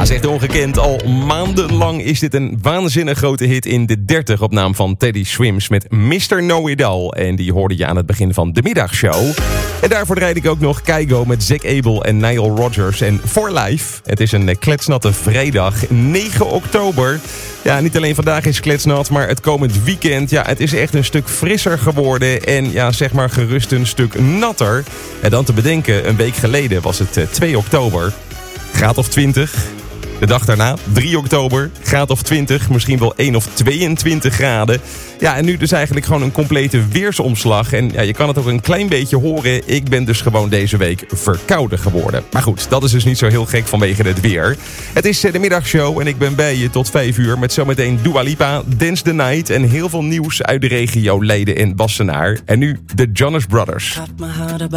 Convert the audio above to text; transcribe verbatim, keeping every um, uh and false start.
is echt ongekend. Al maandenlang is dit een waanzinnig grote hit in de dertig op naam van Teddy Swims met mister Know-It-All. En die hoorde je aan het begin van de middagshow. En daarvoor draai ik ook nog Kygo met Zack Abel en Nile Rodgers en For Life. Het is een kletsnatte vrijdag, negen oktober. Ja, niet alleen vandaag is kletsnat, maar het komend weekend, ja, het is echt een stuk frisser geworden en ja, zeg maar gerust een stuk natter. En dan te bedenken, een week geleden was het twee oktober, graad of twintig. De dag daarna, drie oktober, graad of twintig, misschien wel één of tweeëntwintig graden. Ja, en nu dus eigenlijk gewoon een complete weersomslag. En ja, je kan het ook een klein beetje horen. Ik ben dus gewoon deze week verkouden geworden. Maar goed, dat is dus niet zo heel gek vanwege het weer. Het is de middagshow en ik ben bij je tot vijf uur met zometeen Dua Lipa, Dance the Night en heel veel nieuws uit de regio Leiden en Wassenaar. En nu de Jonas Brothers.